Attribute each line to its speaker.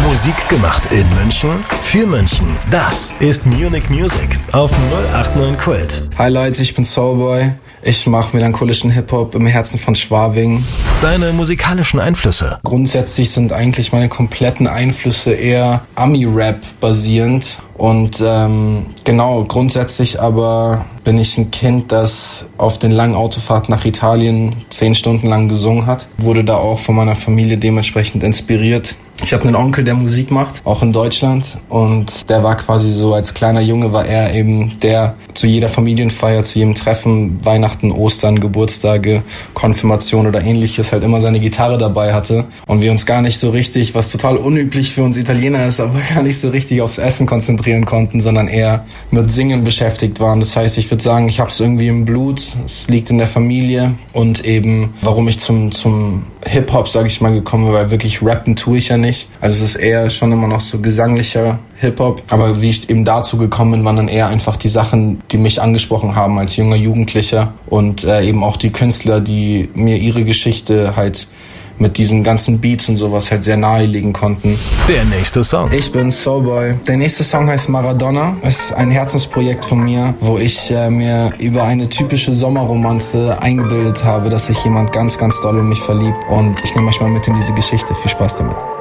Speaker 1: Musik gemacht in München, für München. Das ist Munich Music auf 089 Kult.
Speaker 2: Hi Leute, ich bin Soulboy. Ich mache melancholischen Hip-Hop im Herzen von Schwabing.
Speaker 1: Deine musikalischen Einflüsse?
Speaker 2: Grundsätzlich sind eigentlich meine kompletten Einflüsse eher Ami-Rap basierend. Und grundsätzlich aber bin ich ein Kind, das auf den langen Autofahrten nach Italien 10 Stunden lang gesungen hat. Wurde da auch von meiner Familie dementsprechend inspiriert. Ich habe einen Onkel, der Musik macht, auch in Deutschland. Und der war quasi so, als kleiner Junge war er eben der zu jeder Familienfeier, zu jedem Treffen, Weihnachten, Ostern, Geburtstage, Konfirmation oder ähnliches halt immer seine Gitarre dabei hatte. Und wir uns gar nicht so richtig, was total unüblich für uns Italiener ist, aber gar nicht so richtig aufs Essen konzentrieren konnten, sondern eher mit Singen beschäftigt waren. Das heißt, ich würde sagen, ich habe es irgendwie im Blut, es liegt in der Familie. Und eben, warum ich zum Hip-Hop, sage ich mal, gekommen bin, weil wirklich rappen tue ich ja nicht. Also es ist eher schon immer noch so gesanglicher Hip-Hop. Aber wie ich eben dazu gekommen bin, waren dann eher einfach die Sachen, die mich angesprochen haben als junger Jugendlicher. Und eben auch die Künstler, die mir ihre Geschichte halt mit diesen ganzen Beats und sowas halt sehr nahelegen konnten.
Speaker 1: Der nächste Song.
Speaker 2: Ich bin Soulboy. Der nächste Song heißt Maradona. Es ist ein Herzensprojekt von mir, wo ich mir über eine typische Sommerromanze eingebildet habe, dass sich jemand ganz, ganz doll in mich verliebt. Und ich nehme euch mal mit in diese Geschichte. Viel Spaß damit.